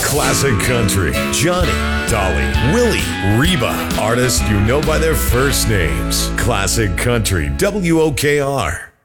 Classic Country. Johnny, Dolly, Willie, Reba. Artists you know by their first names. Classic Country, WOKR.